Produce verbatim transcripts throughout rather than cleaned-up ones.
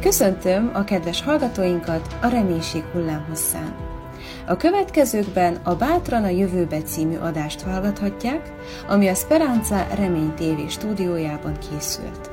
Köszöntöm a kedves hallgatóinkat a Reménység hullámhosszán. A következőkben a Bátran a jövőbe című adást hallgathatják, ami a Speranza Remény té vé stúdiójában készült.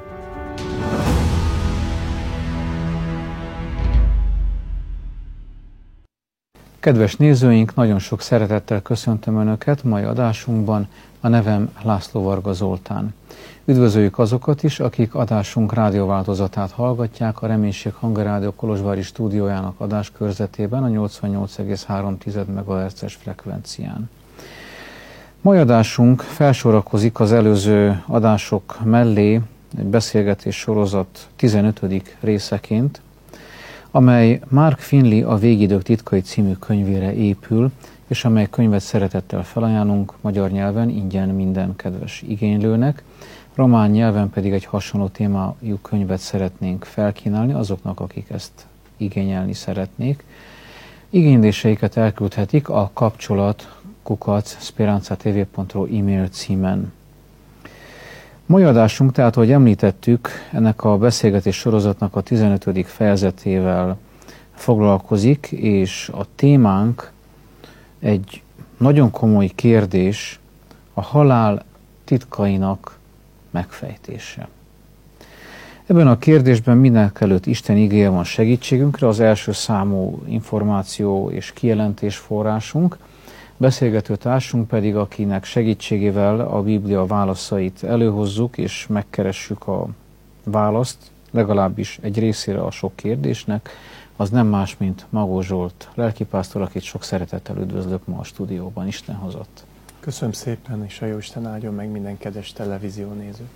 Kedves nézőink, nagyon sok szeretettel köszöntöm Önöket mai adásunkban. A nevem László Varga Zoltán. Üdvözöljük azokat is, akik adásunk rádióváltozatát hallgatják a Reménység Hangarádió Kolozsvári stúdiójának adáskörzetében a nyolcvannyolc egész három megahertzes frekvencián. Mai adásunk felsorakozik az előző adások mellé egy beszélgetés sorozat tizenötödik részeként, amely Mark Finley a Végidők titkai című könyvére épül, és amely könyvet szeretettel felajánlunk magyar nyelven ingyen minden kedves igénylőnek, román nyelven pedig egy hasonló témájú könyvet szeretnénk felkínálni azoknak, akik ezt igényelni szeretnék. Igényléseiket elküldhetik a kapcsolat kukac speranzatv pont ro e-mail címen. Mai adásunk, tehát, ahogy említettük, ennek a beszélgetés sorozatnak a tizenötödik fejezetével foglalkozik, és a témánk egy nagyon komoly kérdés, a halál titkainak megfejtése. Ebben a kérdésben mindenekelőtt Isten igéje van segítségünkre, az első számú információ és kijelentés forrásunk, beszélgető társunk pedig, akinek segítségével a Biblia válaszait előhozzuk, és megkeressük a választ, legalábbis egy részére a sok kérdésnek, az nem más, mint Magó Zsolt, lelkipásztor, akit sok szeretettel üdvözlök ma a stúdióban. Isten hozott. Köszönöm szépen, és a Jóisten áldjon meg minden kedves televíziónéző.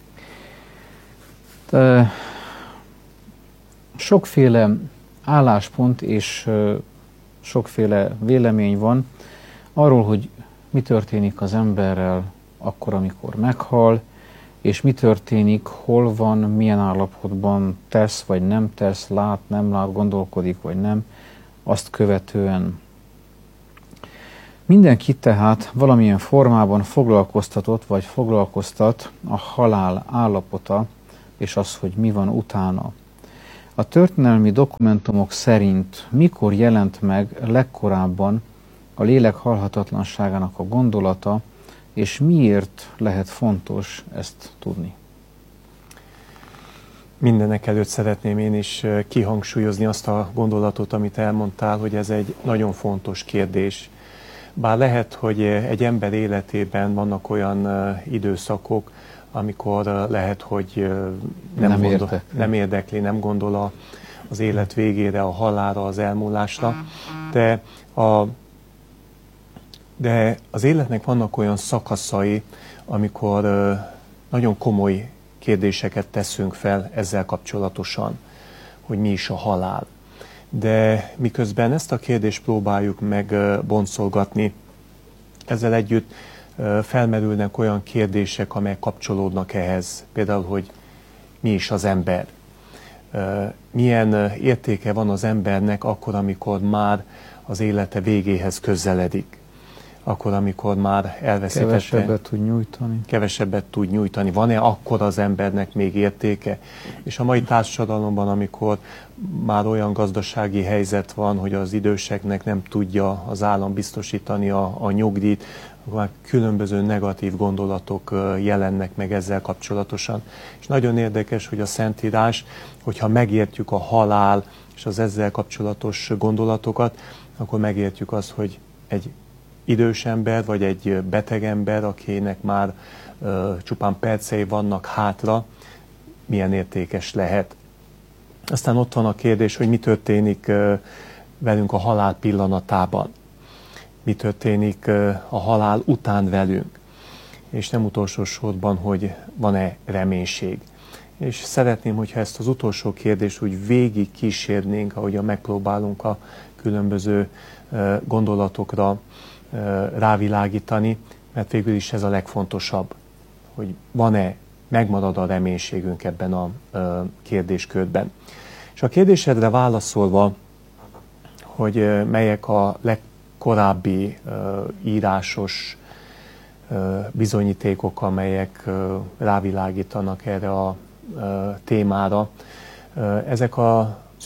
De sokféle álláspont és sokféle vélemény van arról, hogy mi történik az emberrel akkor, amikor meghal, és mi történik, hol van, milyen állapotban tesz, vagy nem tesz, lát, nem lát, gondolkodik, vagy nem, azt követően. Mindenki tehát valamilyen formában foglalkoztatott, vagy foglalkoztat a halál állapota, és az, hogy mi van utána. A történelmi dokumentumok szerint mikor jelent meg legkorábban a lélek halhatatlanságának a gondolata, és miért lehet fontos ezt tudni? Mindenek előtt szeretném én is kihangsúlyozni azt a gondolatot, amit elmondtál, hogy ez egy nagyon fontos kérdés. Bár lehet, hogy egy ember életében vannak olyan időszakok, amikor lehet, hogy nem, nem, gondol, érdekli. nem érdekli, nem gondol a, az élet végére, a halálra, az elmúlásra, de a De az életnek vannak olyan szakaszai, amikor nagyon komoly kérdéseket teszünk fel ezzel kapcsolatosan, hogy mi is a halál. De miközben ezt a kérdést próbáljuk meg boncolgatni, ezzel együtt felmerülnek olyan kérdések, amelyek kapcsolódnak ehhez. Például, hogy mi is az ember. Milyen értéke van az embernek akkor, amikor már az élete végéhez közeledik. Akkor, amikor már elveszítette, kevesebbet tud nyújtani. Kevesebbet tud nyújtani. Van-e akkor az embernek még értéke? És a mai társadalomban, amikor már olyan gazdasági helyzet van, hogy az időseknek nem tudja az állam biztosítani a, a nyugdíjt, akkor már különböző negatív gondolatok jelennek meg ezzel kapcsolatosan. És nagyon érdekes, hogy a Szentírás, hogyha megértjük a halál és az ezzel kapcsolatos gondolatokat, akkor megértjük azt, hogy egy idős ember, vagy egy beteg ember, akinek már uh, csupán percei vannak hátra, milyen értékes lehet. Aztán ott van a kérdés, hogy mi történik uh, velünk a halál pillanatában. Mi történik uh, a halál után velünk. És nem utolsó sorban, hogy van-e reménység. És szeretném, hogyha ezt az utolsó kérdést úgy végig kísérnénk, ahogyan megpróbálunk a különböző uh, gondolatokra rávilágítani, mert végül is ez a legfontosabb, hogy van-e, megmarad a reménységünk ebben a kérdéskörben. És a kérdésedre válaszolva, hogy melyek a legkorábbi írásos bizonyítékok, amelyek rávilágítanak erre a témára, ezek a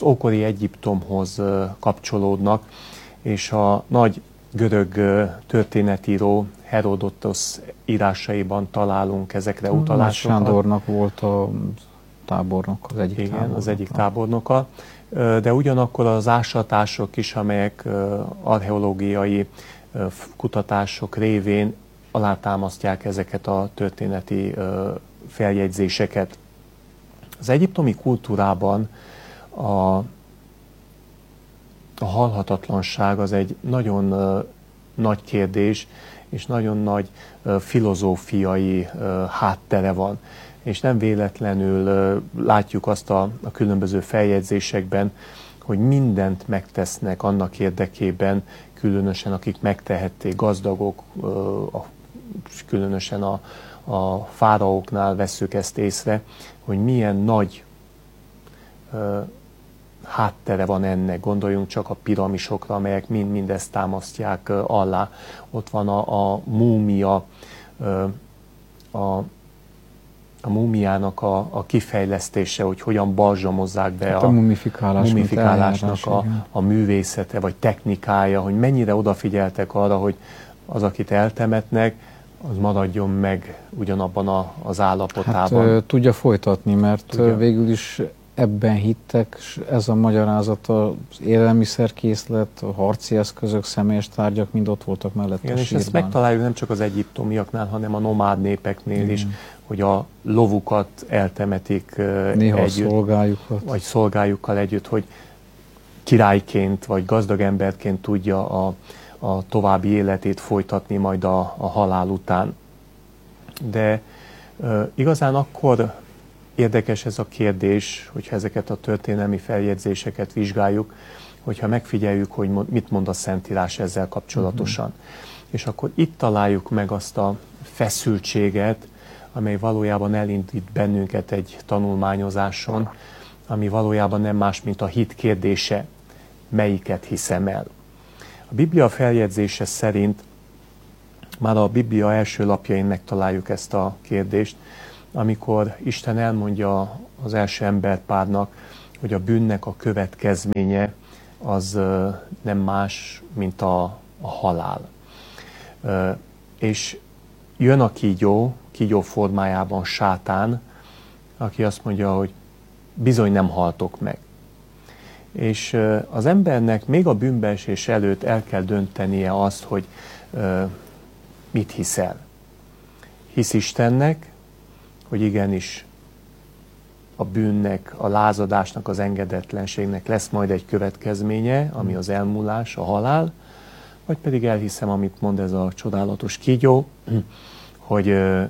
ókori Egyiptomhoz kapcsolódnak, és a nagy görög történetíró Herodotos írásaiban találunk ezekre utalásokat. Nagy Sándornak volt a tábornok, az egyik Igen, tábornoka. az egyik tábornoka. De ugyanakkor az ásatások is, amelyek archeológiai kutatások révén alátámasztják ezeket a történeti feljegyzéseket. Az egyiptomi kultúrában a, a halhatatlanság az egy nagyon uh, nagy kérdés, és nagyon nagy uh, filozófiai uh, háttere van. És nem véletlenül uh, látjuk azt a, a különböző feljegyzésekben, hogy mindent megtesznek annak érdekében, különösen akik megtehették, gazdagok, uh, a, különösen a, a fáraóknál vesszük ezt észre, hogy milyen nagy uh, háttere van ennek. Gondoljunk csak a piramisokra, amelyek mind mindezt támasztják uh, alá. Ott van a, a múmia, uh, a, a múmiának a, a kifejlesztése, hogy hogyan balzsamozzák be hát a, a mumifikálás, mumifikálásnak eljárás, a, a művészete, vagy technikája, hogy mennyire odafigyeltek arra, hogy az, akit eltemetnek, az maradjon meg ugyanabban a, az állapotában. Hát tudja folytatni, mert tudja. Végül is ebben hittek, és ez a magyarázat, az élelmiszerkészlet, a harci eszközök, személyes tárgyak mind ott voltak mellett. Igen, a és sírban. ezt megtaláljuk nem csak az egyiptomiaknál, hanem a nomád népeknél Igen. is, hogy a lovukat eltemetik néha együtt, a szolgájukat. vagy szolgájukkal együtt, hogy királyként, vagy gazdag emberként tudja a, a további életét folytatni majd a, a halál után. De e, igazán akkor érdekes ez a kérdés, hogyha ezeket a történelmi feljegyzéseket vizsgáljuk, hogyha megfigyeljük, hogy mit mond a Szentírás ezzel kapcsolatosan. Uh-huh. És akkor itt találjuk meg azt a feszültséget, amely valójában elindít bennünket egy tanulmányozáson, ami valójában nem más, mint a hit kérdése, melyiket hiszem el. A Biblia feljegyzése szerint már a Biblia első lapjain megtaláljuk ezt a kérdést, amikor Isten elmondja az első emberpárnak, hogy a bűnnek a következménye az nem más, mint a, a halál. És jön a kígyó, kígyó formájában Sátán, aki azt mondja, hogy bizony nem haltok meg. És az embernek még a bűnbeesés előtt el kell döntenie azt, hogy mit hiszel. Hisz Istennek, hogy igenis a bűnnek, a lázadásnak, az engedetlenségnek lesz majd egy következménye, ami az elmúlás, a halál, vagy pedig elhiszem, amit mond ez a csodálatos kígyó, hogy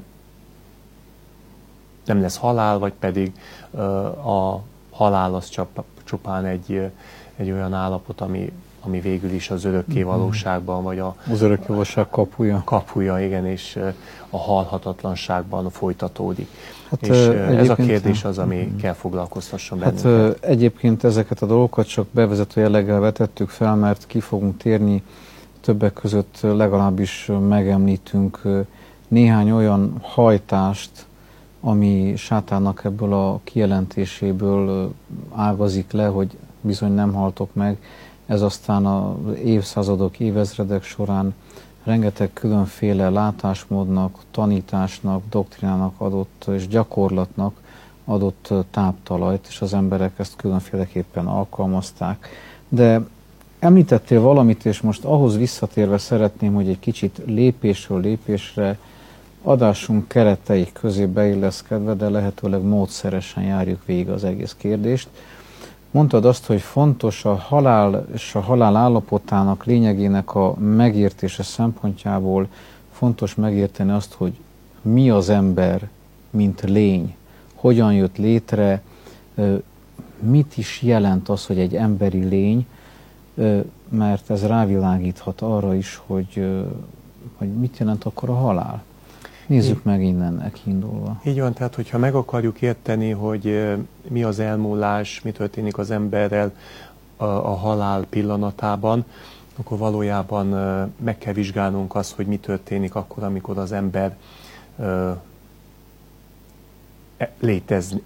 nem lesz halál, vagy pedig a halál az csupán egy, egy olyan állapot, ami, ami végül is az örökké valóságban, vagy a, az örökké valóság kapuja. Kapuja, igen, és a halhatatlanságban folytatódik. Hát, és ez a kérdés az, ami uh-huh. kell foglalkoztasson bennünket. Hát egyébként ezeket a dolgokat csak bevezető jelleggel vetettük fel, mert ki fogunk térni, többek között legalábbis megemlítünk néhány olyan hajtást, ami Sátánnak ebből a kijelentéséből ágazik le, hogy bizony nem haltok meg. Ez aztán az évszázadok, évezredek során rengeteg különféle látásmódnak, tanításnak, doktrinának adott és gyakorlatnak adott táptalajt, és az emberek ezt különféleképpen alkalmazták. De említettél valamit, és most ahhoz visszatérve szeretném, hogy egy kicsit lépésről lépésre adásunk keretei közé beilleszkedve, de lehetőleg módszeresen járjuk végig az egész kérdést. Mondtad azt, hogy fontos a halál és a halál állapotának, lényegének a megértése szempontjából fontos megérteni azt, hogy mi az ember, mint lény, hogyan jött létre, mit is jelent az, hogy egy emberi lény, mert ez rávilágíthat arra is, hogy, hogy mit jelent akkor a halál. Nézzük így meg innen kiindulva. Így van, tehát hogyha meg akarjuk érteni, hogy mi az elmúlás, mi történik az emberrel a, a halál pillanatában, akkor valójában meg kell vizsgálnunk azt, hogy mi történik akkor, amikor az ember létezni,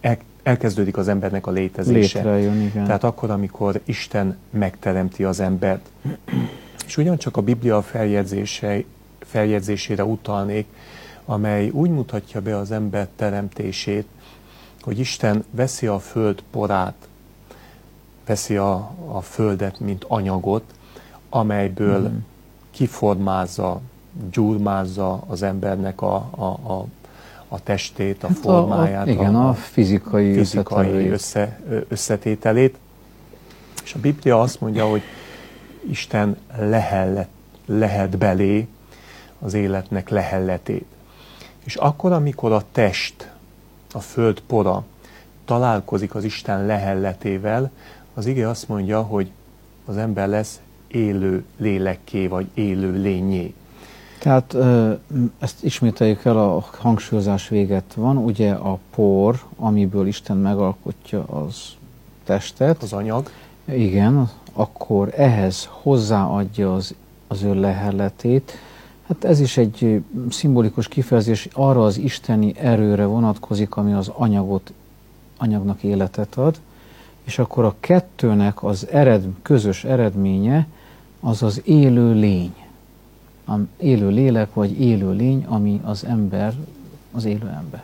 elkezdődik az embernek a létezése. Létrejön, igen. Tehát akkor, amikor Isten megteremti az embert. És ugyancsak a Biblia feljegyzése, feljegyzésére utalnék, amely úgy mutatja be az ember teremtését, hogy Isten veszi a föld porát, veszi a, a földet, mint anyagot, amelyből mm. kiformázza, gyurmázza az embernek a, a, a, a testét, a formáját, hát a, a, igen, a, a fizikai, fizikai össze, összetételét. És a Biblia azt mondja, hogy Isten lehellet, lehet belé az életnek lehelletét. És akkor, amikor a test, a föld pora találkozik az Isten lehelletével, az ige azt mondja, hogy az ember lesz élő lélekké, vagy élő lényé. Tehát ezt ismételjük el, a hangsúlyozás véget van. Ugye a por, amiből Isten megalkotja az testet. Az anyag. Igen, akkor ehhez hozzáadja az, az ő lehelletét. Hát ez is egy szimbolikus kifejezés, arra az isteni erőre vonatkozik, ami az anyagot, anyagnak életet ad, és akkor a kettőnek az ered, közös eredménye az az élő lény. Az élő lélek, vagy élő lény, ami az ember, az élő ember.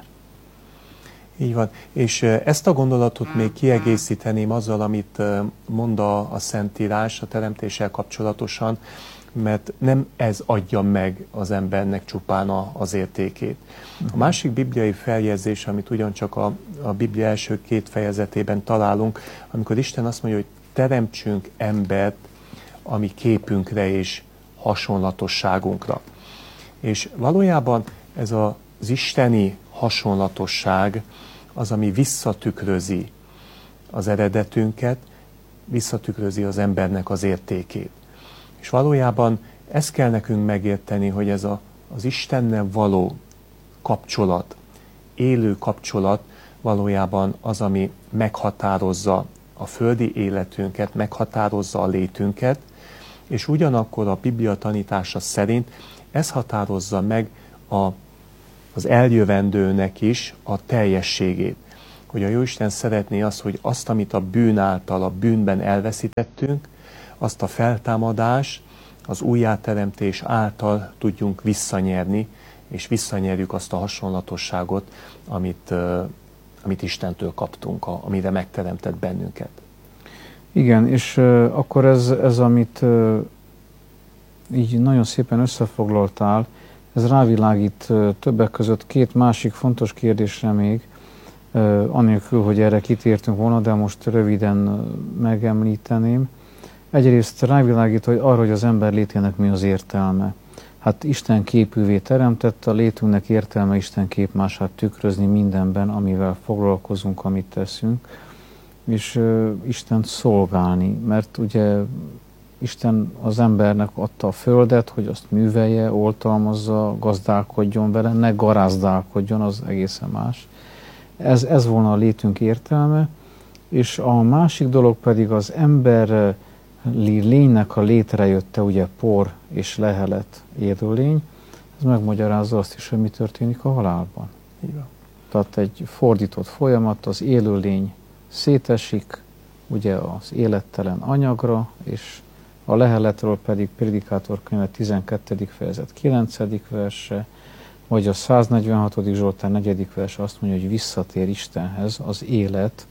Így van. És ezt a gondolatot még kiegészíteném azzal, amit mond a, a Szentírás a teremtéssel kapcsolatosan, mert nem ez adja meg az embernek csupán a, az értékét. A másik bibliai feljegyzés, amit ugyancsak a, a Biblia első két fejezetében találunk, amikor Isten azt mondja, hogy teremtsünk embert a mi képünkre és hasonlatosságunkra. És valójában ez a, az isteni hasonlatosság az, ami visszatükrözi az eredetünket, visszatükrözi az embernek az értékét. És valójában ezt kell nekünk megérteni, hogy ez a, az Istennel való kapcsolat, élő kapcsolat valójában az, ami meghatározza a földi életünket, meghatározza a létünket, és ugyanakkor a Biblia tanítása szerint ez határozza meg a, az eljövendőnek is a teljességét. Hogy a Jóisten szeretné azt, hogy azt, amit a bűn által, a bűnben elveszítettünk, azt a feltámadás, az újjáteremtés által tudjunk visszanyerni, és visszanyerjük azt a hasonlatosságot, amit, uh, amit Istentől kaptunk, a, amire megteremtett bennünket. Igen, és uh, akkor ez, ez amit uh, így nagyon szépen összefoglaltál, ez rávilágít uh, többek között két másik fontos kérdésre még, uh, anélkül, hogy erre kitértünk volna, de most röviden uh, megemlíteném. Egyrészt rávilágít, hogy arra, hogy az ember létének mi az értelme. Hát Isten képűvé teremtett, a létünknek értelme Isten képmását tükrözni mindenben, amivel foglalkozunk, amit teszünk, és uh, Istent szolgálni, mert ugye Isten az embernek adta a földet, hogy azt művelje, oltalmazza, gazdálkodjon vele, ne garázdálkodjon, az egészen más. Ez, ez volna a létünk értelme, és a másik dolog pedig az ember lénynek a létrejötte, ugye por és lehelet élőlény, ez megmagyarázza azt is, hogy mi történik a halálban. Igen. Tehát egy fordított folyamat, az élőlény szétesik, ugye az élettelen anyagra, és a leheletről pedig Prédikátor könyve tizenkettedik fejezet kilencedik verse, vagy a száznegyvenhatodik Zsoltár negyedik verse azt mondja, hogy visszatér Istenhez az élet,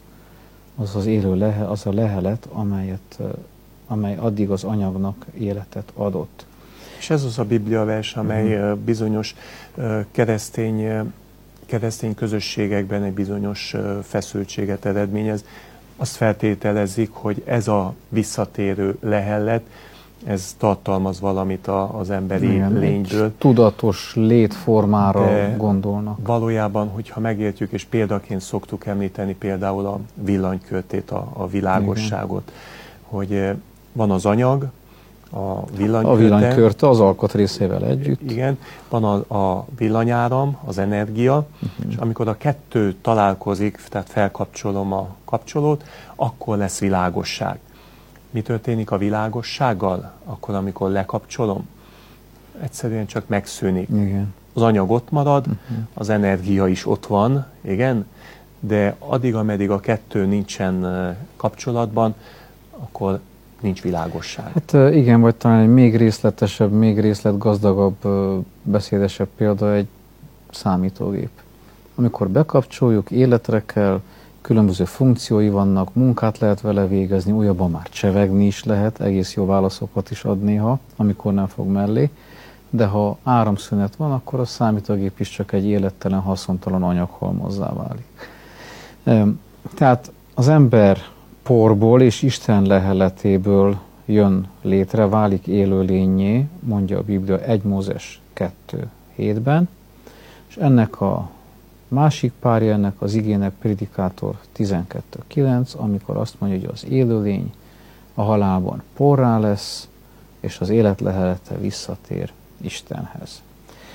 az az élő lehe, az a lehelet, amelyet amely addig az anyagnak életet adott. És ez az a Biblia vers, amely uh-huh. bizonyos keresztény, keresztény közösségekben egy bizonyos feszültséget eredményez. Azt feltételezik, hogy ez a visszatérő lehellet, ez tartalmaz valamit az emberi igen, lényből. Tudatos létformára de gondolnak. Valójában, hogyha megértjük, és példaként szoktuk említeni például a villanykörtét, a, a világosságot, igen. hogy van az anyag, a villanykörte. A villanykörte az alkatrészével együtt. Igen, van a, a villanyáram, az energia, uh-huh. és amikor a kettő találkozik, tehát felkapcsolom a kapcsolót, akkor lesz világosság. Mi történik a világossággal? Akkor, amikor lekapcsolom, egyszerűen csak megszűnik. Igen. Az anyag ott marad, uh-huh. az energia is ott van, igen, de addig, ameddig a kettő nincsen kapcsolatban, akkor nincs világosság. Hát igen, vagy talán egy még részletesebb, még részletgazdagabb, beszédesebb példa egy számítógép. Amikor bekapcsoljuk, életre kell, különböző funkciói vannak, munkát lehet vele végezni, újabban már csevegni is lehet, egész jó válaszokat is ad néha, amikor nem fog mellé, de ha áramszünet van, akkor a számítógép is csak egy élettelen, haszontalan anyaghalmazzá válik. Tehát az ember porból és Isten leheletéből jön létre, válik élőlénnyé, mondja a Biblia egy Mózes kettő hétben, és ennek a másik párja ennek az igének Prédikátor tizenkettő kilenc, amikor azt mondja, hogy az élőlény a halálban porrá lesz, és az élet lehelete visszatér Istenhez.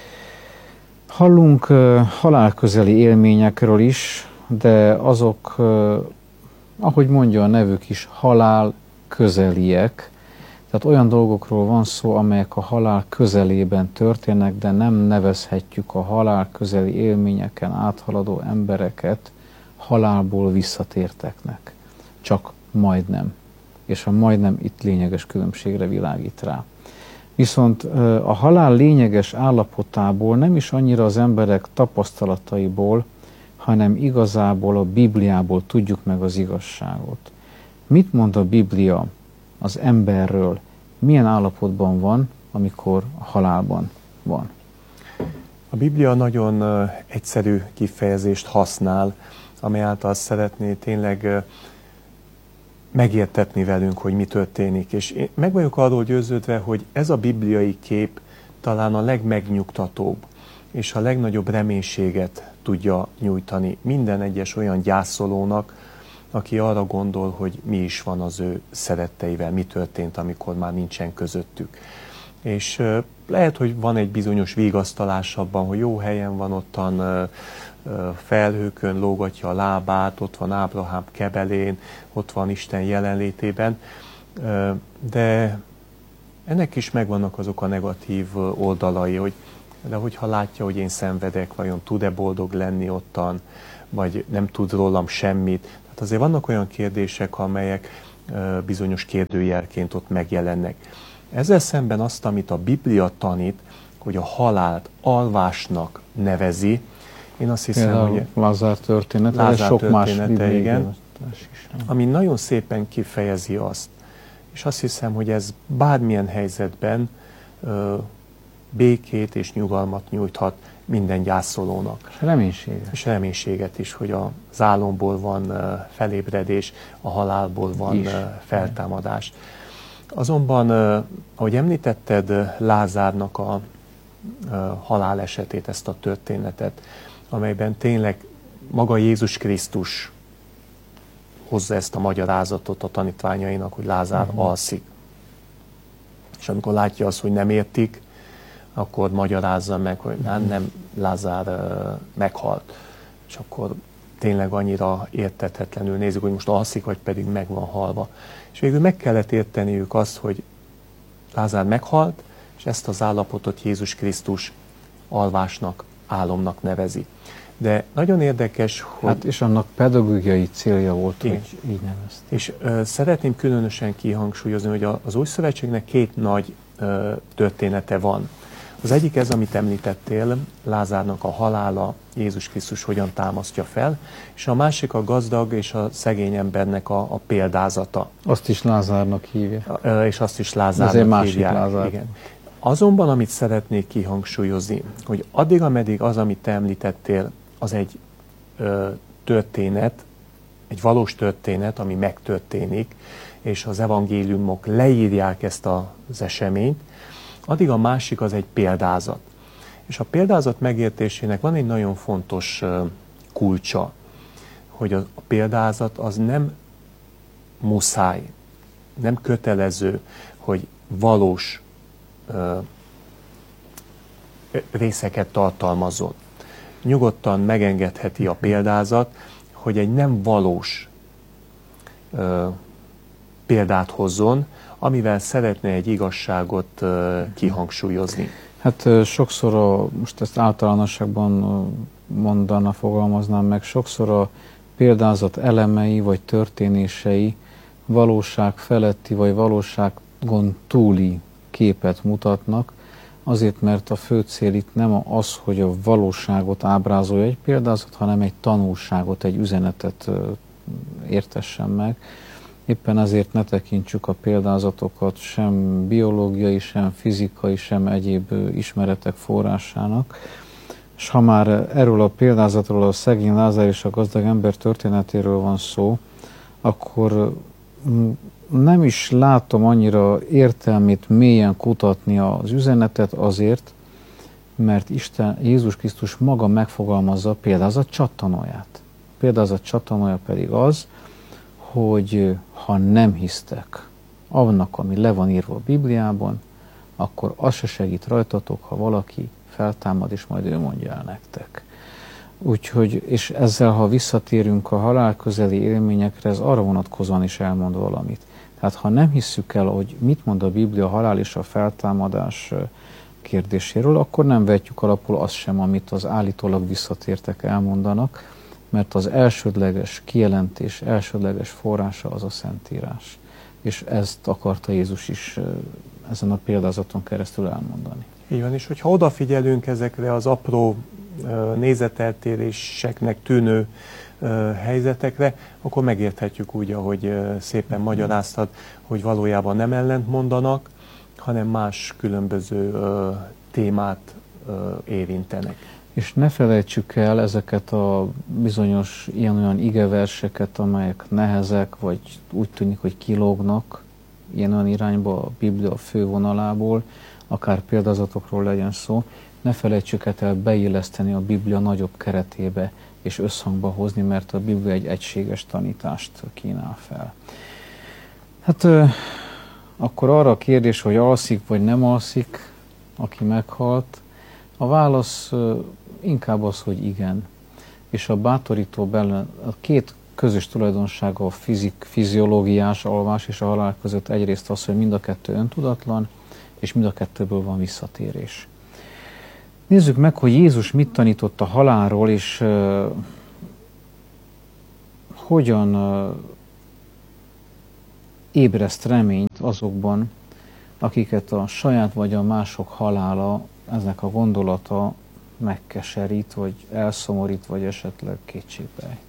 Hallunk uh, halálközeli élményekről is, de azok, uh, ahogy mondja a nevük is, halál közeliek. Tehát olyan dolgokról van szó, amelyek a halál közelében történnek, de nem nevezhetjük a halál közeli élményeken áthaladó embereket halálból visszatérteknek. Csak majdnem. És a majdnem itt lényeges különbségre világít rá. Viszont a halál lényeges állapotából nem is annyira az emberek tapasztalataiból, hanem igazából a Bibliából tudjuk meg az igazságot. Mit mond a Biblia az emberről, milyen állapotban van, amikor a halálban van? A Biblia nagyon egyszerű kifejezést használ, amely által szeretné tényleg megértetni velünk, hogy mi történik. És én meg vagyok arról győződve, hogy ez a bibliai kép talán a legmegnyugtatóbb és a legnagyobb reménységet tudja nyújtani minden egyes olyan gyászolónak, aki arra gondol, hogy mi is van az ő szeretteivel, mi történt, amikor már nincsen közöttük. És lehet, hogy van egy bizonyos vigasztalás abban, hogy jó helyen van ottan, felhőkön lógatja a lábát, ott van Ábrahám kebelén, ott van Isten jelenlétében, de ennek is megvannak azok a negatív oldalai, hogy de hogyha látja, hogy én szenvedek, vajon tud-e boldog lenni ottan, vagy nem tud rólam semmit. Tehát azért vannak olyan kérdések, amelyek bizonyos kérdőjelként ott megjelennek. Ezzel szemben azt, amit a Biblia tanít, hogy a halált alvásnak nevezi, én azt hiszem, például hogy Lázár története, Lázár sok más története, igen, is. ami nagyon szépen kifejezi azt. És azt hiszem, hogy ez bármilyen helyzetben ö, békét és nyugalmat nyújthat minden gyászolónak. És reménységet. És reménységet is, hogy az álomból van ö, felébredés, a halálból van is. ö, feltámadás. Azonban, ö, ahogy említetted Lázárnak a ö, halálesetét, ezt a történetet, amelyben tényleg maga Jézus Krisztus hozza ezt a magyarázatot a tanítványainak, hogy Lázár uh-huh. alszik. És amikor látja azt, hogy nem értik, akkor magyarázza meg, hogy nem, nem Lázár uh, meghalt. És akkor tényleg annyira értetetlenül nézik, hogy most alszik, vagy pedig meg van halva. És végül meg kellett érteniük azt, hogy Lázár meghalt, és ezt az állapotot Jézus Krisztus alvásnak, álomnak nevezi. De nagyon érdekes, hogy... Hát és annak pedagógiai célja volt, igen. hogy így nevezték. És ö, szeretném különösen kihangsúlyozni, hogy a, az Új Szövetségnek két nagy ö, története van. Az egyik ez, amit említettél, Lázárnak a halála, Jézus Krisztus hogyan támasztja fel, és a másik a gazdag és a szegény embernek a, a példázata. Azt is Lázárnak hívja. Ö, és azt is Lázárnak hívják. Lázár. Igen. Azonban, amit szeretnék kihangsúlyozni, hogy addig, ameddig az, amit te említettél, az egy ö, történet, egy valós történet, ami megtörténik, és az evangéliumok leírják ezt az eseményt, addig a másik az egy példázat. És a példázat megértésének van egy nagyon fontos ö, kulcsa, hogy a, a példázat az nem muszáj, nem kötelező, hogy valós ö, részeket tartalmazzon. Nyugodtan megengedheti a példázat, hogy egy nem valós ö, példát hozzon, amivel szeretne egy igazságot ö, kihangsúlyozni. Hát ö, sokszor, a, most ezt általánosságban mondana, fogalmaznám meg, sokszor a példázat elemei vagy történései valóság feletti vagy valóságon túli képet mutatnak, azért, mert a fő cél itt nem az, hogy a valóságot ábrázolja egy példázat, hanem egy tanulságot, egy üzenetet értessen meg. Éppen ezért ne tekintsük a példázatokat sem biológiai, sem fizikai, sem egyéb ismeretek forrásának. És ha már erről a példázatról, a szegény Lázár és a gazdag ember történetéről van szó, akkor nem is látom annyira értelmét mélyen kutatni az üzenetet azért, mert Isten, Jézus Krisztus maga megfogalmazza a példázat csattanóját. A példázat csattanója pedig az, hogy ha nem hisztek annak, ami le van írva a Bibliában, akkor az se segít rajtatok, ha valaki feltámad, és majd ő mondja el nektek. Úgyhogy, és ezzel, ha visszatérünk a halál közeli élményekre, ez arra vonatkozóan is elmond valamit. Tehát ha nem hisszük el, hogy mit mond a Biblia a halál és a feltámadás kérdéséről, akkor nem vetjük alapul azt sem, amit az állítólag visszatértek elmondanak, mert az elsődleges kijelentés, elsődleges forrása az a Szentírás. És ezt akarta Jézus is ezen a példázaton keresztül elmondani. Így van, és hogyha odafigyelünk ezekre az apró nézeteltéréseknek tűnő helyzetekre, akkor megérthetjük úgy, ahogy szépen magyaráztad, hogy valójában nem ellent mondanak, hanem más különböző témát érintenek. És ne felejtsük el ezeket a bizonyos ilyen-olyan igeverseket, amelyek nehezek, vagy úgy tűnik, hogy kilógnak ilyen-olyan irányba a Biblia fővonalából, akár példázatokról legyen szó, ne felejtsük el beilleszteni a Biblia nagyobb keretébe és összhangba hozni, mert a Biblia egy egységes tanítást kínál fel. Hát akkor arra a kérdés, hogy alszik vagy nem alszik, aki meghalt, a válasz inkább az, hogy igen. És a bátorító benne, a két közös tulajdonsága a fizik, fiziológiás alvás és a halál között egyrészt az, hogy mind a kettő öntudatlan, és mind a kettőből van visszatérés. Nézzük meg, hogy Jézus mit tanított a halálról, és uh, hogyan uh, ébreszt reményt azokban, akiket a saját vagy a mások halála, eznek a gondolata megkeserít, vagy elszomorít, vagy esetleg kétségbeejt.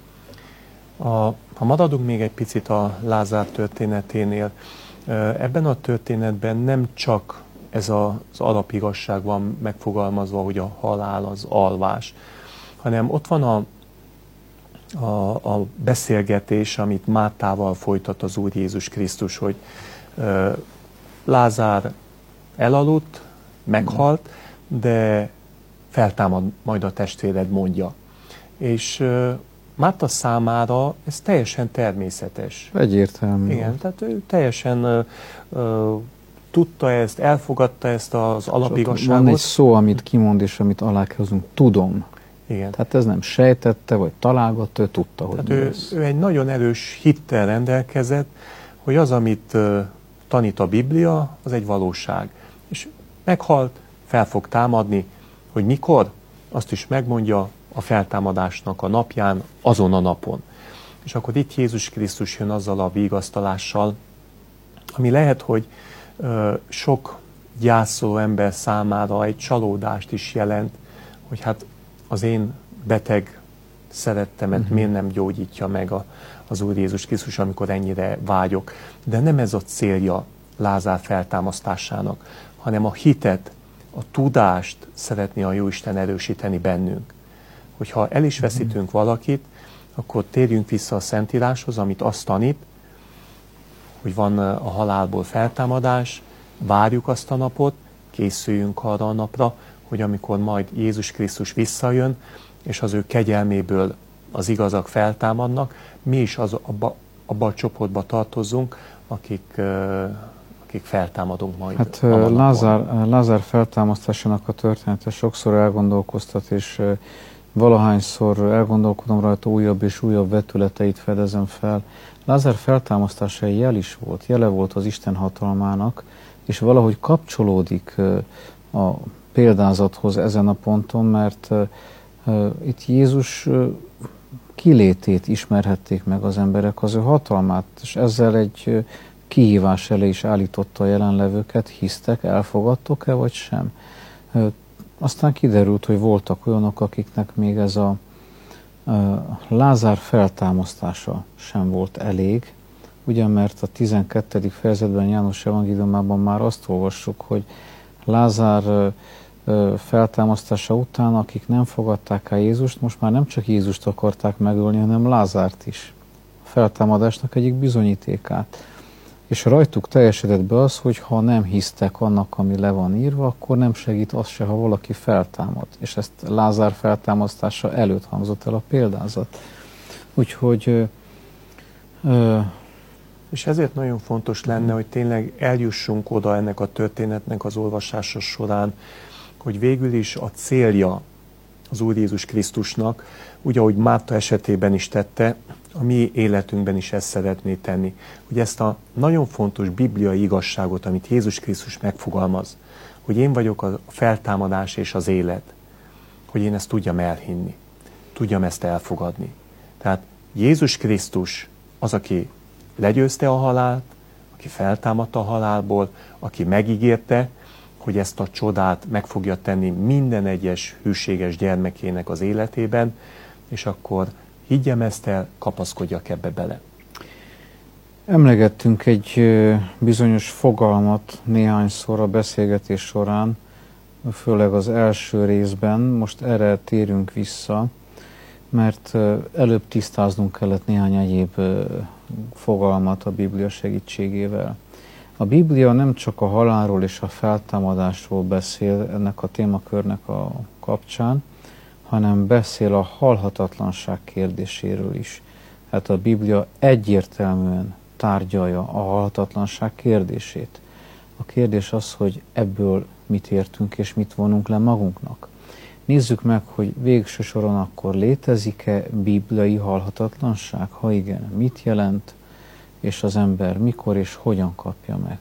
A, ha maradunk még egy picit a Lázár történeténél, ebben a történetben nem csak ez az alapigazság van megfogalmazva, hogy a halál az alvás, hanem ott van a, a, a beszélgetés, amit Mártával folytat az Úr Jézus Krisztus, hogy uh, Lázár elaludt, meghalt, de feltámad majd a testvéred, mondja. És uh, Márta számára ez teljesen természetes. Egyértelmű. Igen, tehát ő teljesen uh, uh, tudta ezt, elfogadta ezt az alapigazságot. Van egy szó, amit kimond, és amit alá kell hoznunk, tudom. Igen. Tehát ez nem sejtette, vagy találgatta, ő tudta, hogy ő, ő egy nagyon erős hittel rendelkezett, hogy az, amit uh, tanít a Biblia, az egy valóság. És meghalt, fel fog támadni, hogy mikor, azt is megmondja a feltámadásnak a napján, azon a napon. És akkor itt Jézus Krisztus jön azzal a vigasztalással, ami lehet, hogy ö, sok gyászoló ember számára egy csalódást is jelent, hogy hát az én beteg szerettemet uh-huh. miért nem gyógyítja meg a, az Úr Jézus Krisztus, amikor ennyire vágyok. De nem ez a célja Lázár feltámasztásának, hanem a hitet, a tudást szeretné a Jóisten erősíteni bennünk. Hogyha el is veszítünk valakit, akkor térjünk vissza a Szentíráshoz, amit azt tanít, hogy van a halálból feltámadás, várjuk azt a napot, készüljünk arra a napra, hogy amikor majd Jézus Krisztus visszajön, és az ő kegyelméből az igazak feltámadnak, mi is az, abba, abba a csoportba tartozunk, akik, akik feltámadunk majd. Hát Lázár, Lázár feltámasztásának a története sokszor elgondolkoztat, és valahányszor elgondolkodom rajta, újabb és újabb vetületeit fedezem fel. Lázár feltámasztása jel is volt, jele volt az Isten hatalmának, és valahogy kapcsolódik a példázathoz ezen a ponton, mert itt Jézus kilétét ismerhették meg az emberek, az ő hatalmát, és ezzel egy kihívás elé is állította a jelenlevőket, hisztek, elfogadtok-e, vagy sem. Aztán kiderült, hogy voltak olyanok, akiknek még ez a Lázár feltámasztása sem volt elég, ugyan mert a tizenkettedik fejezetben János evangéliumában már azt olvassuk, hogy Lázár feltámasztása után, akik nem fogadták el Jézust, most már nem csak Jézust akarták megölni, hanem Lázárt is. A feltámadásnak egyik bizonyítékát. És rajtuk teljesedett be az, hogy ha nem hisztek annak, ami le van írva, akkor nem segít az se, ha valaki feltámad. És ezt Lázár feltámasztása előtt hangzott el a példázat. Úgyhogy... Ö, ö, és ezért nagyon fontos lenne, hogy tényleg eljussunk oda ennek a történetnek az olvasása során, hogy végül is a célja az Úr Jézus Krisztusnak, úgy, ahogy Márta esetében is tette, a mi életünkben is ezt szeretné tenni. Hogy ezt a nagyon fontos bibliai igazságot, amit Jézus Krisztus megfogalmaz, hogy én vagyok a feltámadás és az élet, hogy én ezt tudjam elhinni, tudjam ezt elfogadni. Tehát Jézus Krisztus az, aki legyőzte a halált, aki feltámadta a halálból, aki megígérte, hogy ezt a csodát meg fogja tenni minden egyes hűséges gyermekének az életében, és akkor higgyem ezt el, kapaszkodjak ebbe bele. Emlegettünk egy bizonyos fogalmat néhányszor a beszélgetés során, főleg az első részben, most erre térünk vissza, mert előbb tisztáznunk kellett néhány egyéb fogalmat a Biblia segítségével. A Biblia nem csak a halálról és a feltámadásról beszél ennek a témakörnek a kapcsán, hanem beszél a halhatatlanság kérdéséről is. Hát a Biblia egyértelműen tárgyalja a halhatatlanság kérdését. A kérdés az, hogy ebből mit értünk és mit vonunk le magunknak. Nézzük meg, hogy végső soron akkor létezik-e bibliai halhatatlanság? Ha igen, mit jelent, és az ember mikor és hogyan kapja meg?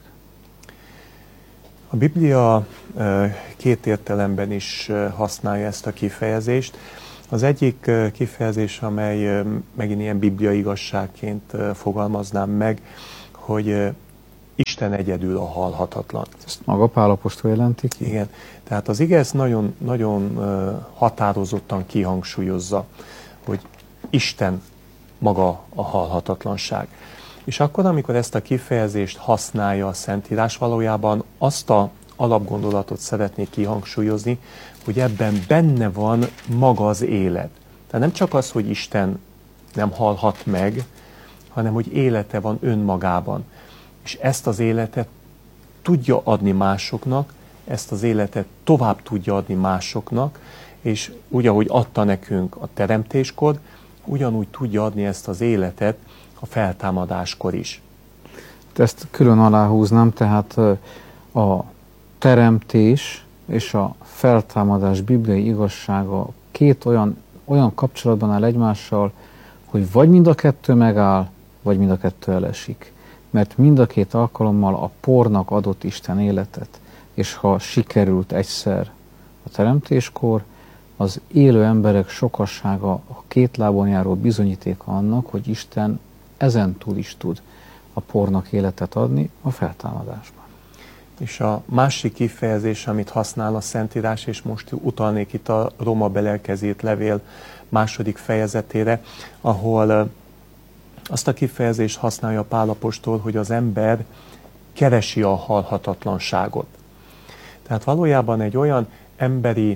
A Biblia két értelemben is használja ezt a kifejezést. Az egyik kifejezés, amely megint ilyen bibliai igazságként fogalmaznám meg, hogy Isten egyedül a halhatatlan. Ezt maga Pál apostol jelenti ki? Igen. Tehát az ige ezt nagyon, nagyon határozottan kihangsúlyozza, hogy Isten maga a halhatatlanság. És akkor, amikor ezt a kifejezést használja a Szentírás, valójában azt a alapgondolatot szeretnék kihangsúlyozni, hogy ebben benne van maga az élet. Tehát nem csak az, hogy Isten nem halhat meg, hanem hogy élete van önmagában. És ezt az életet tudja adni másoknak, ezt az életet tovább tudja adni másoknak, és úgy, ahogy adta nekünk a teremtéskor, ugyanúgy tudja adni ezt az életet a feltámadáskor is. Ezt külön aláhúznám, tehát a teremtés és a feltámadás bibliai igazsága két olyan, olyan kapcsolatban áll egymással, hogy vagy mind a kettő megáll, vagy mind a kettő elesik. Mert mind a két alkalommal a pornak adott Isten életet, és ha sikerült egyszer a teremtéskor, az élő emberek sokassága a két lábon járó bizonyítéka annak, hogy Isten ezen túl is tud a pornak életet adni a feltámadásban. És a másik kifejezés, amit használ a Szentírás, és most utalnék itt a Róma belelkezét levél második fejezetére, ahol azt a kifejezést használja Pál apostol, hogy az ember keresi a halhatatlanságot. Tehát valójában egy olyan emberi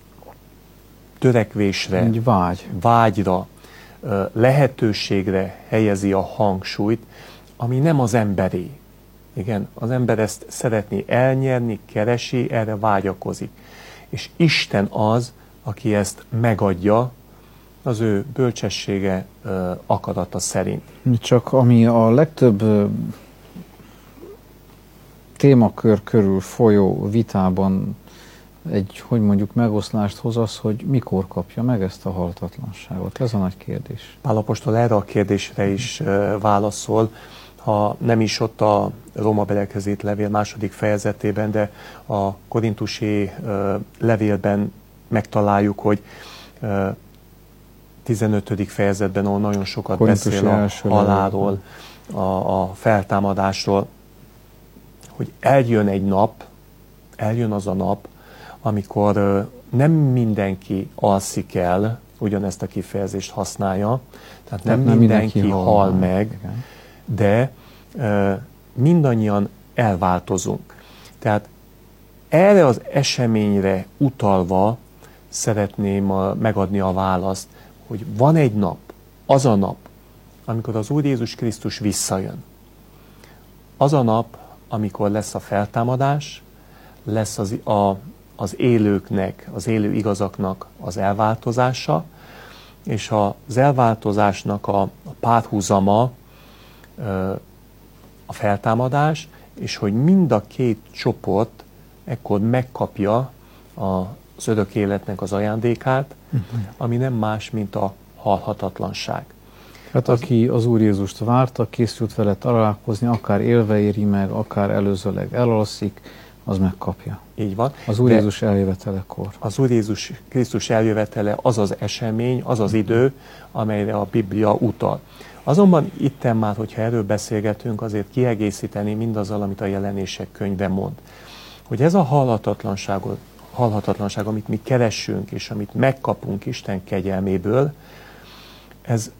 törekvésre, egy vágy. vágyra, lehetőségre helyezi a hangsúlyt, ami nem az emberé. Igen, az ember ezt szeretné elnyerni, keresi, erre vágyakozik. És Isten az, aki ezt megadja, az ő bölcsessége akarata szerint. Csak ami a legtöbb témakör körül folyó vitában egy, hogy mondjuk, megoszlást hoz az, hogy mikor kapja meg ezt a halhatatlanságot. Ez a nagy kérdés. Pál apostol erre a kérdésre is válaszol, ha nem is ott a Róma belelkezét levél második fejezetében, de a korintusi levélben megtaláljuk, hogy tizenötödik fejezetben, ahol nagyon sokat Korintusi beszél a halálról, a, a feltámadásról, hogy eljön egy nap, eljön az a nap, amikor nem mindenki alszik el, ugyanezt a kifejezést használja, tehát nem, nem mindenki, mindenki hal, hal meg, igen. de e, mindannyian elváltozunk. Tehát erre az eseményre utalva szeretném a, megadni a választ, hogy van egy nap, az a nap, amikor az Úr Jézus Krisztus visszajön. Az a nap, amikor lesz a feltámadás, lesz az, a, az élőknek, az élő igazaknak az elváltozása, és az elváltozásnak a, a párhuzama a feltámadás, és hogy mind a két csoport ekkor megkapja az örök életnek az ajándékát, uh-huh. ami nem más, mint a halhatatlanság. Hát az, aki az Úr Jézust várta, készült vele találkozni, akár élve éri meg, akár előzőleg elalszik, az megkapja. Így van. Az Úr Jézus eljövetelekor. Az Úr Jézus Krisztus eljövetele az az esemény, az az idő, amelyre a Biblia utal. Azonban itten már, hogyha erről beszélgetünk, azért kiegészíteni mindazzal, amit a Jelenések könyve mond. Hogy ez a halhatatlanság, halhatatlanság, amit mi keressünk, és amit megkapunk Isten kegyelméből, ez,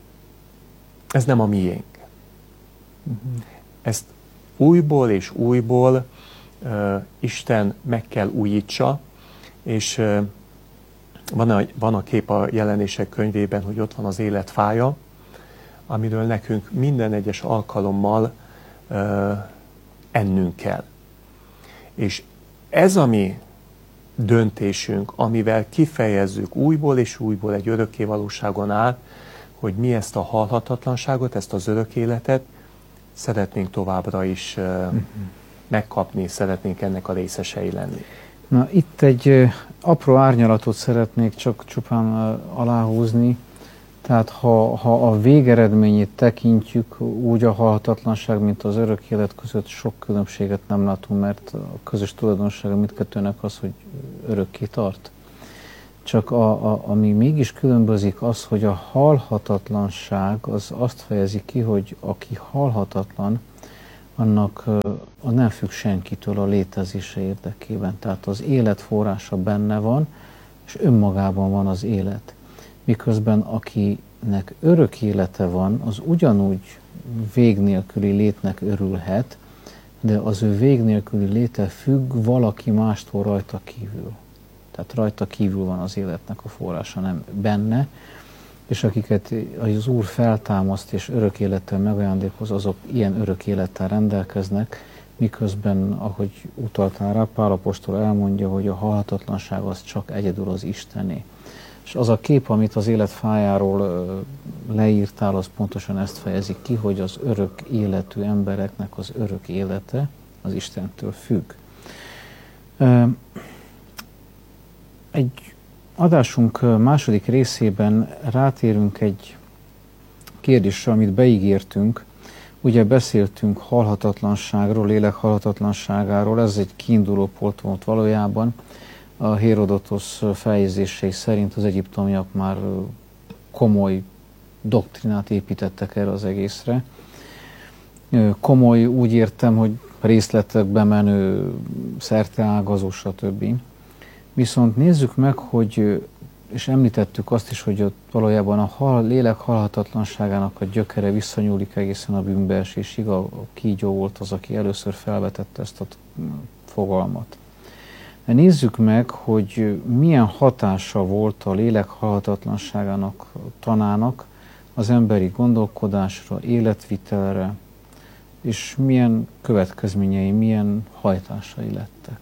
ez nem a miénk. Uh-huh. Ezt újból és újból uh, Isten meg kell újítsa, és uh, van, a, van a kép a Jelenések könyvében, hogy ott van az élet fája, amiről nekünk minden egyes alkalommal uh, ennünk kell. És ez a mi döntésünk, amivel kifejezzük újból és újból egy örökké valóságon át, hogy mi ezt a halhatatlanságot, ezt az örök életet szeretnénk továbbra is uh, uh-huh. megkapni, szeretnénk ennek a részesei lenni. Na, itt egy uh, apró árnyalatot szeretnék csak csupán uh, aláhúzni. Tehát ha, ha a végeredményét tekintjük, úgy a halhatatlanság, mint az örök élet között sok különbséget nem látunk, mert a közös tulajdonsága mindkettőnek az, hogy örökké tart. Csak a, a, ami mégis különbözik az, hogy a halhatatlanság az azt fejezi ki, hogy aki halhatatlan, annak a nem függ senkitől a létezése érdekében. Tehát az élet forrása benne van, és önmagában van az élet. Miközben akinek örök élete van, az ugyanúgy vég nélküli létnek örülhet, de az ő vég nélküli léte függ valaki mástól rajta kívül. Tehát rajta kívül van az életnek a forrása, nem benne, és akiket az Úr feltámaszt és örök élettel megajándékoz, azok ilyen örök élettel rendelkeznek, miközben, ahogy utaltál rá, Pál apostol elmondja, hogy a halhatatlanság az csak egyedül az Istené. És az a kép, amit az élet fájáról leírtál, az pontosan ezt fejezi ki, hogy az örök életű embereknek az örök élete az Istentől függ. Egy adásunk második részében rátérünk egy kérdésre, amit beígértünk. Ugye beszéltünk halhatatlanságról, lélek halhatatlanságáról, ez egy kiinduló pont volt valójában. A Hérodotosz feljegyzései szerint az egyiptomiak már komoly doktrinát építettek erre az egészre. Komoly úgy értem, hogy részletekbe menő, szerteágazó, stb. Viszont nézzük meg, hogy, és említettük azt is, hogy ott valójában a hal, lélek halhatatlanságának a gyökere visszanyúlik egészen a bűnbeesésig. A kígyó volt az, aki először felvetette ezt a fogalmat. De nézzük meg, hogy milyen hatása volt a lélek halhatatlanságának tanának az emberi gondolkodásra, életvitelre, és milyen következményei, milyen hajtásai lettek.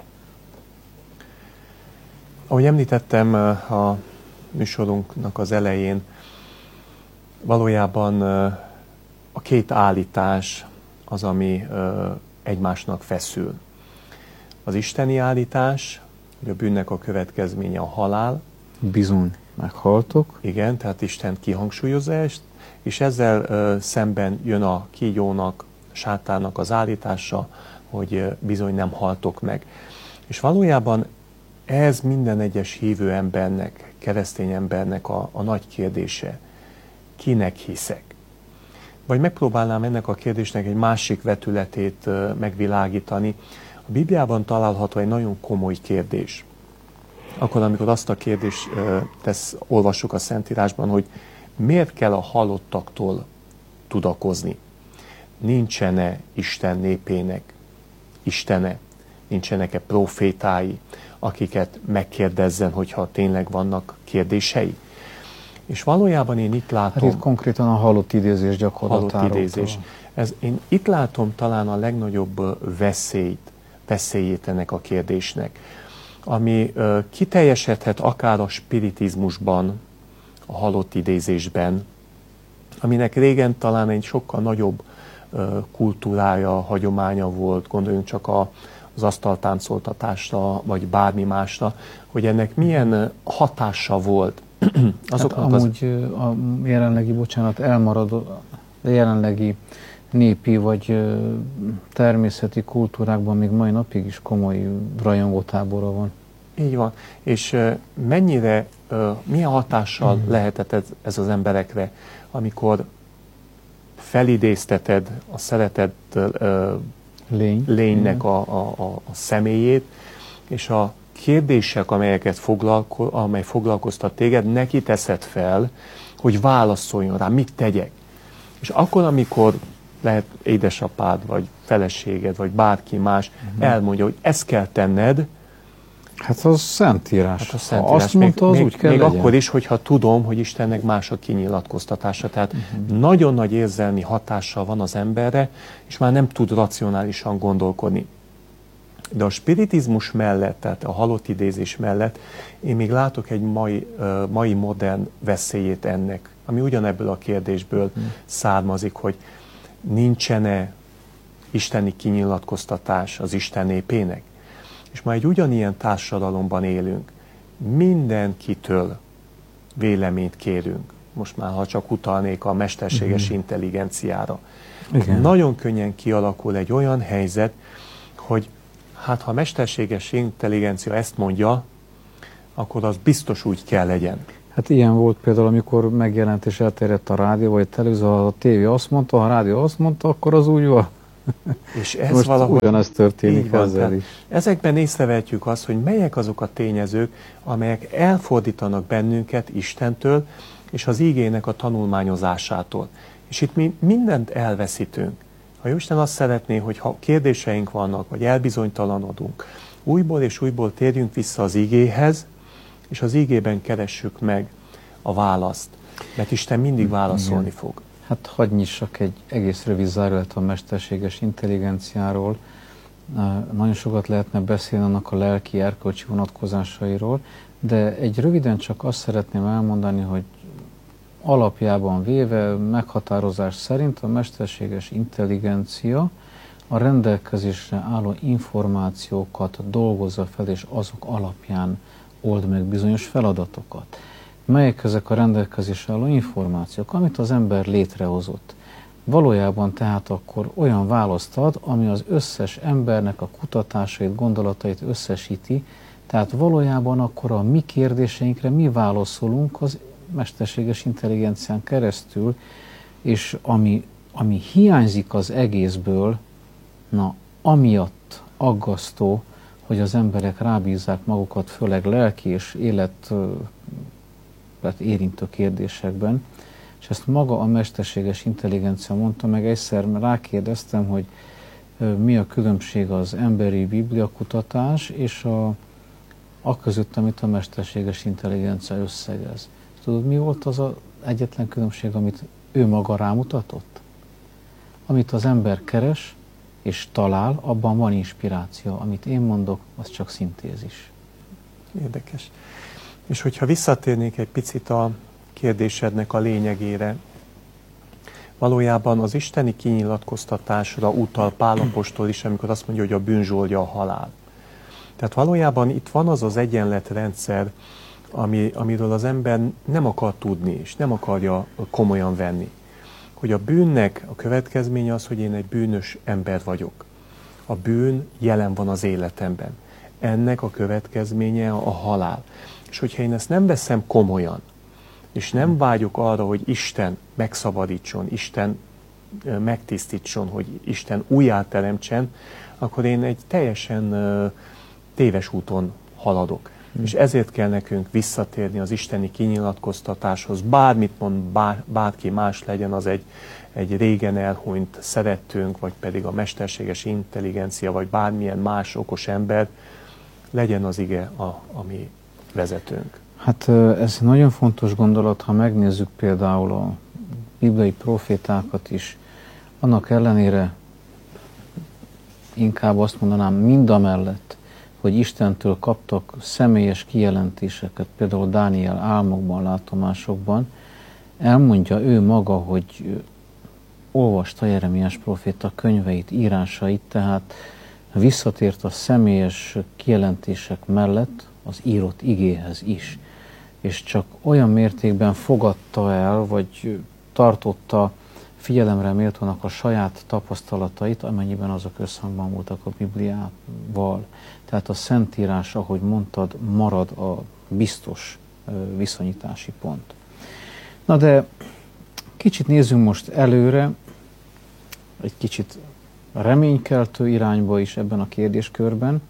Ahogy említettem a műsorunknak az elején, valójában a két állítás az, ami egymásnak feszül. Az isteni állítás, hogy a bűnnek a következménye a halál. Bizony, meghaltok. Igen, tehát Isten kihangsúlyozza ezt, és ezzel uh, szemben jön a kígyónak, sátának az állítása, hogy uh, bizony nem haltok meg. És valójában Ez minden egyes hívő embernek, keresztény embernek a, a nagy kérdése. Kinek hiszek? Vagy megpróbálnám ennek a kérdésnek egy másik vetületét uh, megvilágítani. A Bibliában található egy nagyon komoly kérdés. Akkor, amikor azt a kérdést uh, tesz, olvassuk a Szentírásban, hogy miért kell a halottaktól tudakozni? Nincsen-e Isten népének Istene? Nincsenek-e profétái, akiket megkérdezzen, hogyha tényleg vannak kérdései? És valójában én itt látom... Hát itt konkrétan a halott idézés gyakorlatáról. Halott idézés. Ez, én itt látom talán a legnagyobb veszélyt, veszélyét ennek a kérdésnek, ami uh, kiteljesedhet akár a spiritizmusban, a halott idézésben, aminek régen talán egy sokkal nagyobb uh, kultúrája, hagyománya volt, gondoljunk csak a, az asztaltáncoltatásra, vagy bármi másra, hogy ennek milyen hatása volt. Azoknak hát amúgy az... a jelenlegi, bocsánat, elmaradó, a jelenlegi népi vagy természeti kultúrákban még mai napig is komoly rajongótábora van. Így van. És mennyire, milyen hatással mm. lehetett ez, ez az emberekre, amikor felidézteted a szeretett Lény. lénynek a, a, a, a személyét, és a kérdések, amelyeket foglalko, amely foglalkoztat téged, neki teszed fel, hogy válaszoljon rá, mit tegyek. És akkor, amikor lehet édesapád, vagy feleséged, vagy bárki más uh-huh. elmondja, hogy ezt kell tenned. Hát az Szentírás. Hát a Szentírás. Ha azt még, mondta, az még, úgy kell még legyen. Akkor is, hogyha tudom, hogy Istennek más a kinyilatkoztatása. Tehát uh-huh. nagyon nagy érzelmi hatással van az emberre, és már nem tud racionálisan gondolkodni. De a spiritizmus mellett, tehát a halott idézés mellett én még látok egy mai, uh, mai modern veszélyét ennek, ami ugyanebből a kérdésből hmm. származik, hogy nincsen-e isteni kinyilatkoztatás az Isten népének. És ma egy ugyanilyen társadalomban élünk. Mindenkitől véleményt kérünk. Most már, ha csak utalnék a mesterséges hmm. intelligenciára. Igen. Nagyon könnyen kialakul egy olyan helyzet, hogy hát ha a mesterséges intelligencia ezt mondja, akkor az biztos úgy kell legyen. Hát ilyen volt például, amikor megjelent és elterjedt a rádió, vagy a televízió, ha a tévé azt mondta, ha a rádió azt mondta, akkor az úgy van. És ez most valahogy ugyanezt történik van, ezzel is. Ezekben észrevehetjük azt, hogy melyek azok a tényezők, amelyek elfordítanak bennünket Istentől, és az ígének a tanulmányozásától. És itt mi mindent elveszítünk. Ha Jóisten azt szeretné, hogy ha kérdéseink vannak, vagy elbizonytalanodunk, újból és újból térjünk vissza az igéhez, és az igében keressük meg a választ. Mert Isten mindig válaszolni Igen. fog. Hát hadd nyissak egy egész rövid zárójelet a mesterséges intelligenciáról. Nagyon sokat lehetne beszélni annak a lelki, erkölcsi vonatkozásairól, de egy röviden csak azt szeretném elmondani, hogy alapjában véve, meghatározás szerint a mesterséges intelligencia a rendelkezésre álló információkat dolgozza fel, és azok alapján old meg bizonyos feladatokat. Melyek ezek a rendelkezésre álló információk, amit az ember létrehozott? Valójában tehát akkor olyan választ ad, ami az összes embernek a kutatásait, gondolatait összesíti, tehát valójában akkor a mi kérdéseinkre mi válaszolunk az mesterséges intelligencián keresztül, és ami, ami hiányzik az egészből, na, amiatt aggasztó, hogy az emberek rábízzák magukat, főleg lelki és élet érintő kérdésekben, és ezt maga a mesterséges intelligencia mondta meg egyszer, mert rákérdeztem, hogy mi a különbség az emberi bibliakutatás és a, a között, amit a mesterséges intelligencia összegez. Tudod, mi volt az az egyetlen különbség, amit ő maga rámutatott? Amit az ember keres és talál, abban van inspiráció. Amit én mondok, az csak szintézis. Érdekes. És hogyha visszatérnék egy picit a kérdésednek a lényegére, valójában az isteni kinyilatkoztatásra utal Pál apostol is, amikor azt mondja, hogy a bűn zsoldja a halál. Tehát valójában itt van az az egyenletrendszer, ami, amiről az ember nem akar tudni, és nem akarja komolyan venni. Hogy a bűnnek a következménye az, hogy én egy bűnös ember vagyok. A bűn jelen van az életemben. ennek a következménye a halál. És hogyha én ezt nem veszem komolyan, és nem vágyok arra, hogy Isten megszabadítson, Isten megtisztítson, hogy Isten újjáteremtsen, akkor én egy teljesen téves úton haladok. Mm. És ezért kell nekünk visszatérni az isteni kinyilatkoztatáshoz. Bármit mond bár, bárki más, legyen az egy, egy régen elhunyt szerettünk, vagy pedig a mesterséges intelligencia, vagy bármilyen más okos ember, legyen az ige a, a mi vezetőnk. Hát ez egy nagyon fontos gondolat, ha megnézzük például a bibliai profétákat is, annak ellenére inkább azt mondanám, mindamellett, hogy Istentől kaptak személyes kijelentéseket, például Dániel álmokban, látomásokban, elmondja ő maga, hogy olvasta Jeremiás proféta könyveit, írásait, tehát visszatért a személyes kijelentések mellett az írott igéhez is. És csak olyan mértékben fogadta el, vagy tartotta figyelemre méltónak a saját tapasztalatait, amennyiben azok összhangban voltak a Bibliával. Tehát a Szentírás, ahogy mondtad, marad a biztos viszonyítási pont. Na de kicsit nézzünk most előre, egy kicsit reménykeltő irányba is ebben a kérdéskörben.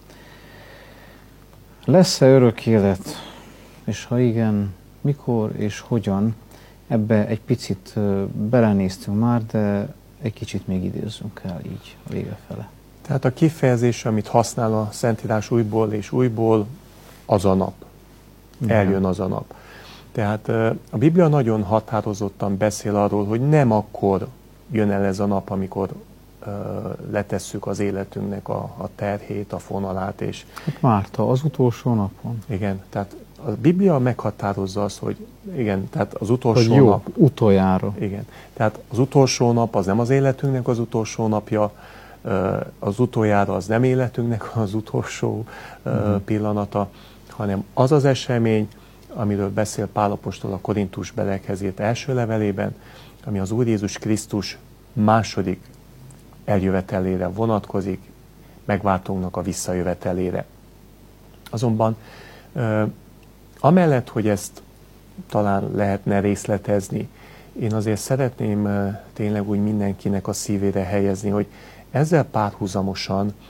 Lesz-e örök élet? És ha igen, mikor és hogyan? Ebbe egy picit belenéztünk már, de egy kicsit még idézzünk el így a vége fele. Tehát a kifejezés, amit használ a Szentírás újból és újból, az a nap. Eljön az a nap. Tehát a Biblia nagyon határozottan beszél arról, hogy nem akkor jön el ez a nap, amikor letesszük az életünknek a, a terhét, a fonalát. És hát Márta, az utolsó napon. Igen, tehát a Biblia meghatározza azt, hogy igen, tehát az utolsó hogy jó, nap. utoljára. Igen, tehát az utolsó nap az nem az életünknek az utolsó napja, az utoljára az nem életünknek az utolsó uh-huh. pillanata, hanem az az esemény, amiről beszél Pál apostol a Korintus belekhez írt első levelében, ami az Úr Jézus Krisztus második eljövetelére vonatkozik, megváltónknak a visszajövetelére. Azonban amellett, hogy ezt talán lehetne részletezni, én azért szeretném tényleg úgy mindenkinek a szívére helyezni, hogy ezzel párhuzamosan